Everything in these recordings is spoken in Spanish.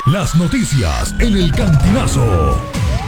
Las noticias en el Cantinazo.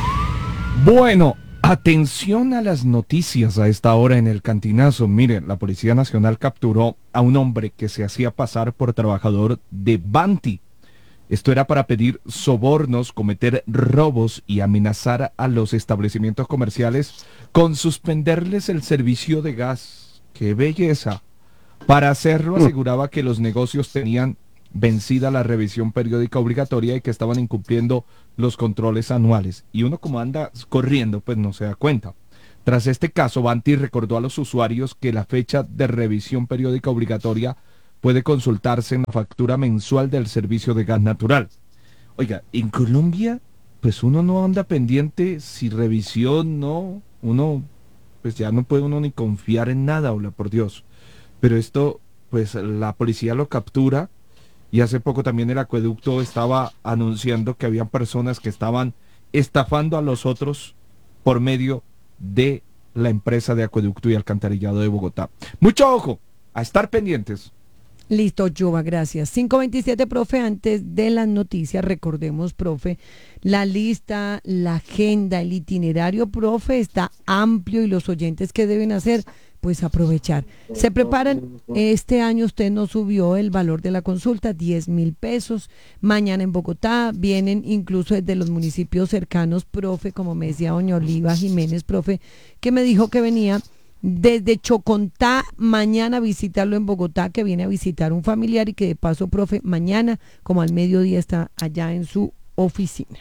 Bueno, atención a las noticias a esta hora en el Cantinazo. Miren, la Policía Nacional capturó a un hombre que se hacía pasar por trabajador de Banti. Esto era para pedir sobornos, cometer robos y amenazar a los establecimientos comerciales con suspenderles el servicio de gas. ¡Qué belleza! Para hacerlo aseguraba que los negocios tenían vencida la revisión periódica obligatoria y que estaban incumpliendo los controles anuales. Y uno como anda corriendo, pues no se da cuenta. Tras este caso, Banti recordó a los usuarios que la fecha de revisión periódica obligatoria puede consultarse en la factura mensual del servicio de gas natural. Oiga, en Colombia, pues uno no anda pendiente si revisión, no, uno, pues ya no puede uno ni confiar en nada, hola por Dios. Pero esto, pues la policía lo captura y hace poco también el acueducto estaba anunciando que habían personas que estaban estafando a los otros por medio de la empresa de acueducto y alcantarillado de Bogotá. Mucho ojo, a estar pendientes. Listo, Jova, gracias. 5:27, profe, antes de las noticias, recordemos, profe, la lista, la agenda, el itinerario, profe, está amplio y los oyentes, ¿qué deben hacer? Pues aprovechar. Se preparan, este año usted nos subió el valor de la consulta, 10.000 pesos. Mañana en Bogotá vienen incluso desde los municipios cercanos, profe, como me decía doña Oliva Jiménez, profe, que me dijo que venía desde Chocontá, mañana a visitarlo en Bogotá, que viene a visitar un familiar y que de paso, profe, mañana como al mediodía está allá en su oficina.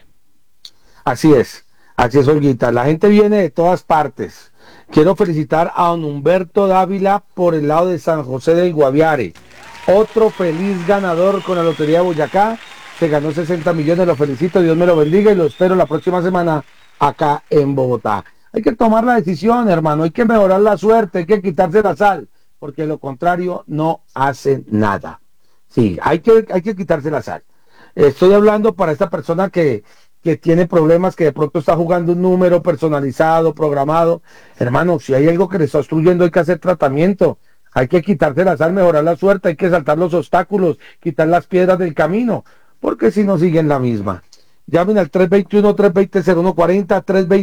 Así es, Olguita. La gente viene de todas partes. Quiero felicitar a don Humberto Dávila por el lado de San José del Guaviare. Otro feliz ganador con la Lotería de Boyacá. Se ganó 60 millones, lo felicito, Dios me lo bendiga y lo espero la próxima semana acá en Bogotá. Hay que tomar la decisión, hermano, hay que mejorar la suerte, hay que quitarse la sal, porque lo contrario no hace nada. Sí, hay que quitarse la sal. Estoy hablando para esta persona que tiene problemas, que de pronto está jugando un número personalizado, programado. Hermano, si hay algo que le está obstruyendo, hay que hacer tratamiento. Hay que quitarse la sal, mejorar la suerte, hay que saltar los obstáculos, quitar las piedras del camino, porque si no siguen la misma. Llamen al 321-320-0140,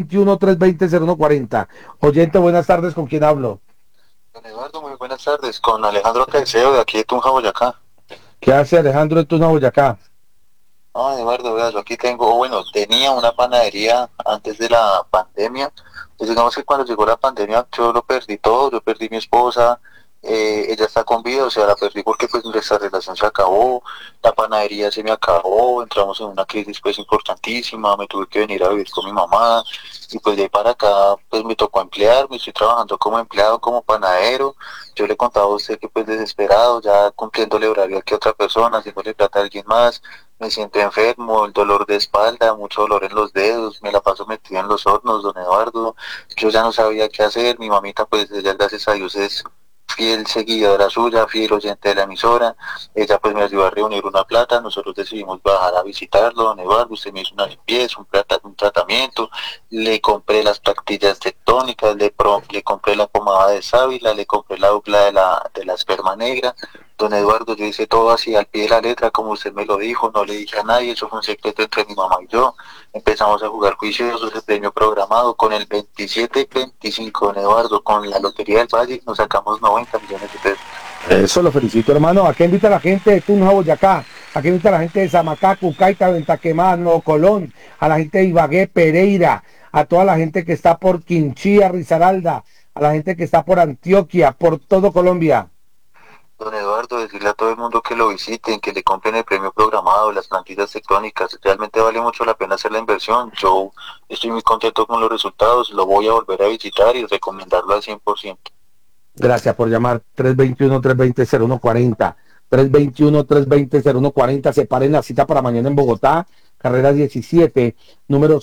321-320-0140. Oyente, buenas tardes, ¿con quién hablo? Don Eduardo, muy buenas tardes, con Alejandro Caicedo de aquí de Tunja, Boyacá. ¿Qué hace Alejandro de Tunja, Boyacá? Eduardo, vea, yo aquí tenía una panadería antes de la pandemia. Pues digamos que cuando llegó la pandemia yo lo perdí todo, yo perdí mi esposa, ella está con vida, o sea, la perdí porque pues nuestra relación se acabó, la panadería se me acabó, entramos en una crisis pues importantísima, me tuve que venir a vivir con mi mamá y pues de ahí para acá pues me tocó emplearme, estoy trabajando como empleado, como panadero. Yo le contaba a usted que pues desesperado, ya cumpliéndole horario aquí a otra persona, haciéndole plata a alguien más, me siento enfermo, el dolor de espalda, mucho dolor en los dedos, me la paso metido en los hornos, don Eduardo, yo ya no sabía qué hacer, mi mamita pues ella gracias a Dios es fiel seguidora suya, fiel oyente de la emisora, ella pues me ayudó a reunir una plata, nosotros decidimos bajar a visitarlo, don Eduardo, usted me hizo una limpieza, un tratamiento, le compré las pastillas tectónicas, le compré la pomada de sábila, le compré la dupla de la esperma negra. Don Eduardo, yo hice todo así al pie de la letra, como usted me lo dijo, no le dije a nadie, eso fue un secreto entre mi mamá y yo. Empezamos a jugar juiciosos, el premio programado con el 27-25, don Eduardo, con la Lotería del Valle, nos sacamos 90 millones de pesos. Eso lo felicito, hermano. ¿A qué invita la gente de Tunja, Boyacá? ¿A qué invita la gente de Samacá, Cucaita, Ventaquemada, Nuevo Colón? A la gente de Ibagué, Pereira, a toda la gente que está por Quinchía, Risaralda, a la gente que está por Antioquia, por todo Colombia. Don Eduardo, decirle a todo el mundo que lo visiten, que le compren el premio programado, las plantillas tectónicas, realmente vale mucho la pena hacer la inversión. Yo estoy muy contento con los resultados, lo voy a volver a visitar y recomendarlo al 100%. Gracias por llamar. 321-320-0140, 321-320-0140. Separen la cita para mañana en Bogotá, carrera 17, número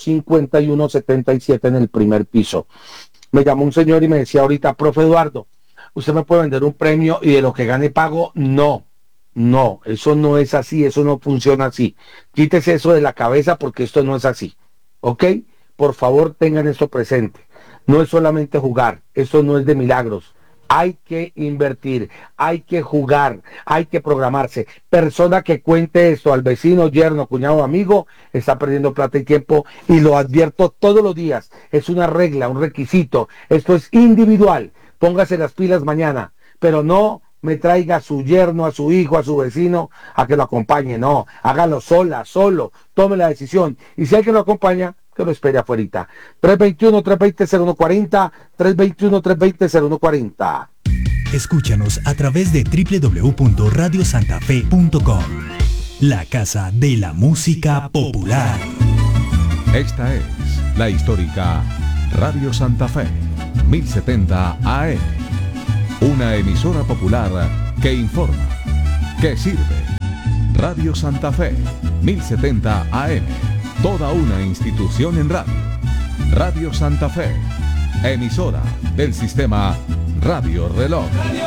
5177 en el primer piso. Me llamó un señor y me decía ahorita, profe Eduardo, ¿usted me puede vender un premio y de lo que gane pago? No, eso no es así, eso no funciona así. Quítese eso de la cabeza porque esto no es así, ¿ok? Por favor, tengan eso presente. No es solamente jugar, esto no es de milagros. hay que invertir, hay que jugar, hay que programarse. Persona que cuente esto al vecino, yerno, cuñado, amigo, está perdiendo plata y tiempo, y lo advierto todos los días. Es una regla, un requisito. Esto es individual. Póngase las pilas mañana, pero no me traiga a su yerno, a su hijo, a su vecino, a que lo acompañe. No, hágalo solo, tome la decisión. Y si alguien lo acompaña, que lo espere afuerita. 321-320-0140, 321-320-0140. Escúchanos a través de www.radiosantafe.com. La casa de la música popular. Esta es la histórica Radio Santa Fe, 1070 AM. Una emisora popular que informa, que sirve. Radio Santa Fe, 1070 AM. Toda una institución en radio. Radio Santa Fe, emisora del sistema Radio Reloj.